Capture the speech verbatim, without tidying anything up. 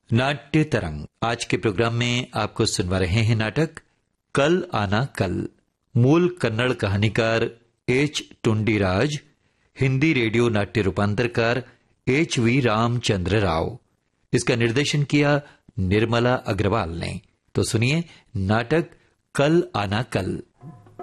नाट्य तरंग आज के प्रोग्राम में आपको सुनवा रहे हैं नाटक कल आना कल। मूल कन्नड़ कहानीकार एच टुंडीराज, हिंदी रेडियो नाट्य रूपांतरकार एच वी रामचंद्र राव। इसका निर्देशन किया निर्मला अग्रवाल ने। तो सुनिए नाटक कल आना कल।